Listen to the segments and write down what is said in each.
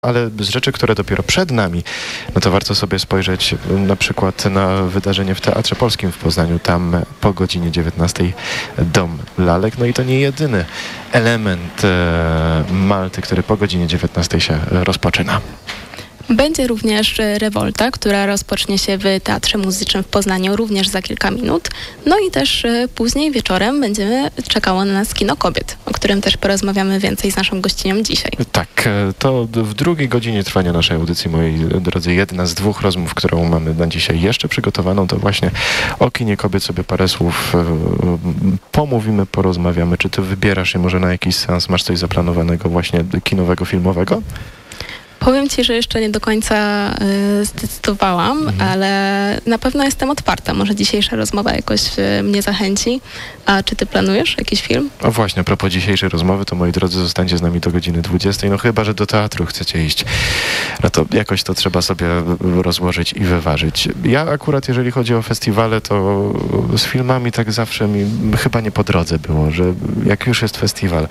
Ale z rzeczy, które dopiero przed nami, no to warto sobie spojrzeć na przykład na wydarzenie w Teatrze Polskim w Poznaniu. Tam po godzinie 19 Dom Lalek. No i to nie jedyny element Malty, który po godzinie 19 się rozpoczyna. Będzie również rewolta, która rozpocznie się w Teatrze Muzycznym w Poznaniu również za kilka minut. No i też później wieczorem czekało na nas Kino Kobiet, o którym też porozmawiamy więcej z naszą gościnią dzisiaj. Tak, to w drugiej godzinie trwania naszej audycji, moi drodzy, jedna z dwóch rozmów, którą mamy na dzisiaj jeszcze przygotowaną, to właśnie o Kinie Kobiet sobie parę słów pomówimy, porozmawiamy. Czy ty wybierasz się może na jakiś seans? Masz coś zaplanowanego właśnie kinowego, filmowego? Powiem ci, że jeszcze nie do końca zdecydowałam, ale na pewno jestem otwarta. Może dzisiejsza rozmowa jakoś mnie zachęci. A czy ty planujesz jakiś film? A właśnie, a propos dzisiejszej rozmowy, to moi drodzy, zostańcie z nami do godziny 20. No chyba, że do teatru chcecie iść. No to jakoś to trzeba sobie rozłożyć i wyważyć. Ja akurat, jeżeli chodzi o festiwale, to z filmami tak zawsze mi chyba nie po drodze było, że jak już jest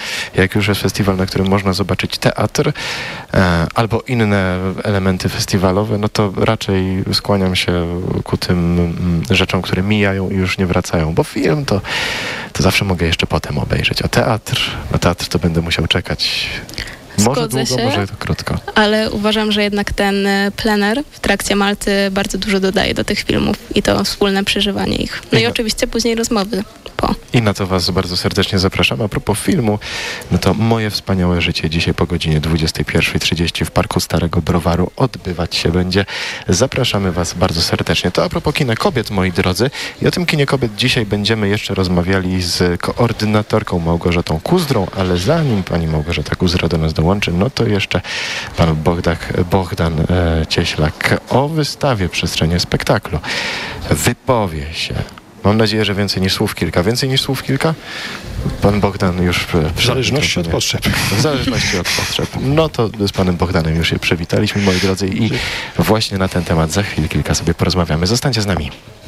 festiwal, na którym można zobaczyć teatr, albo inne elementy festiwalowe, no to raczej skłaniam się ku tym rzeczom, które mijają i już nie wracają, bo film to zawsze mogę jeszcze potem obejrzeć, a na teatr to będę musiał czekać. Może długo, może to krótko. Ale uważam, że jednak ten plener w trakcie Malty bardzo dużo dodaje do tych filmów i to wspólne przeżywanie ich. No i oczywiście później rozmowy po. I na to was bardzo serdecznie zapraszam. A propos filmu, no to Moje wspaniałe życie dzisiaj po godzinie 21:30 w Parku Starego Browaru odbywać się będzie. Zapraszamy was bardzo serdecznie. To a propos Kina Kobiet, moi drodzy. I o tym Kinie Kobiet dzisiaj będziemy jeszcze rozmawiali z koordynatorką Małgorzatą Kuzdrą, ale zanim pani Małgorzata Kuzdra do nas dołączy, no to jeszcze pan Bohdan Cieślak o wystawie Przestrzenie Spektaklu wypowie się. Mam nadzieję, że więcej niż słów kilka. Więcej niż słów kilka? Pan Bohdan już... W zależności od potrzeb. W zależności od potrzeb. No to z panem Bohdanem już się przywitaliśmy, moi drodzy, i właśnie na ten temat za chwilę kilka sobie porozmawiamy. Zostańcie z nami.